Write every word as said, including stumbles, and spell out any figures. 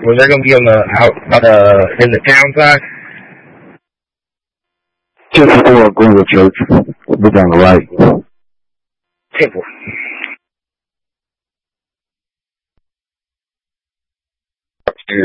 Was that gonna be on the out uh in the town side? Just before Greenwood Church. We're down the right. Temple.